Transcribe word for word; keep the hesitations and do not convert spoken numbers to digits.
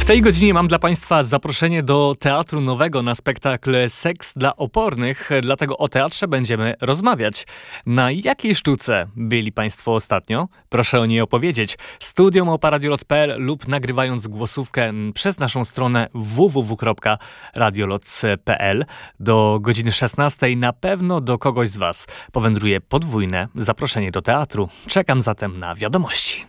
tej godzinie mam dla Państwa zaproszenie do Teatru Nowego na spektakl Seks dla opornych, dlatego o teatrze będziemy rozmawiać. Na jakiej sztuce byli Państwo ostatnio? Proszę o niej opowiedzieć. Studio małpa radioloc kropka p l lub nagrywając głosówkę przez naszą stronę w w w kropka radioloc kropka p l. Do godziny szesnastej na pewno do kogoś z Was powędruje podwójne zaproszenie do teatru. Czekam zatem na wiadomości.